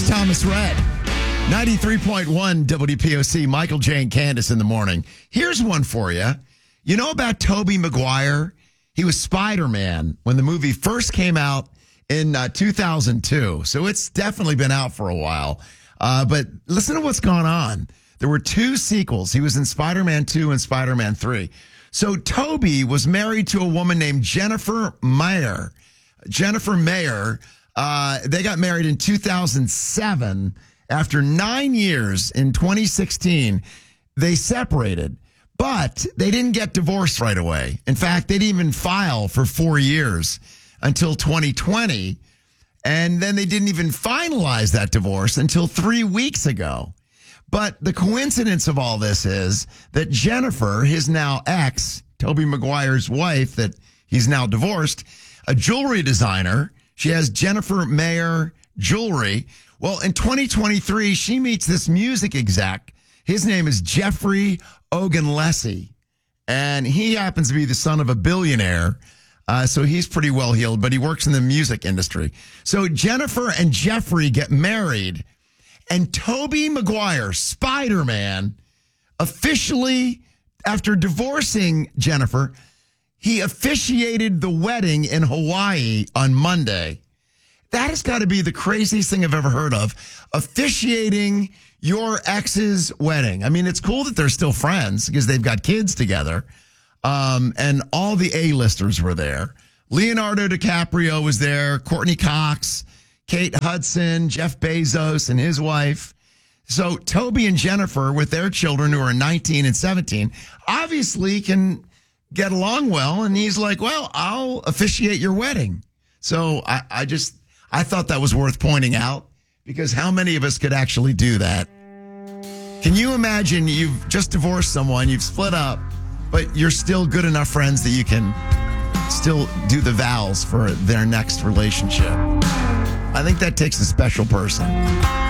Thomas Rhett. 93.1 WPOC, Michael J. and Candace in the morning. Here's one for you. You know about Tobey Maguire? He was Spider-Man when the movie first came out in 2002. So it's definitely been out for a while. But listen to what's gone on. There were two sequels. He was in Spider-Man 2 and Spider-Man 3. So Tobey was married to a woman named Jennifer Mayer. Jennifer Mayer, they got married in 2007. After 9 years in 2016, they separated, but they didn't get divorced right away. In fact, they didn't even file for 4 years until 2020. And then they didn't even finalize that divorce until 3 weeks ago. But the coincidence of all this is that Jennifer, his now ex, Tobey Maguire's wife that he's now divorced, a jewelry designer. She has Jennifer Mayer Jewelry. Well, in 2023, she meets this music exec. His name is Jeffrey Ogunlesi, and he happens to be the son of a billionaire. So he's pretty well heeled, but he works in the music industry. So Jennifer and Jeffrey get married, and Tobey Maguire, Spider-Man, officially, after divorcing Jennifer, he officiated the wedding in Hawaii on Monday. That has got to be the craziest thing I've ever heard of. Officiating your ex's wedding. I mean, it's cool that they're still friends because they've got kids together. And all the A-listers were there. Leonardo DiCaprio was there. Courtney Cox, Kate Hudson, Jeff Bezos and his wife. So Tobey and Jennifer with their children who are 19 and 17 obviously can get along well. And he's like, well, I'll officiate your wedding. So I thought that was worth pointing out because how many of us could actually do that? Can you imagine you've just divorced someone, you've split up, but you're still good enough friends that you can still do the vows for their next relationship? I think that takes a special person.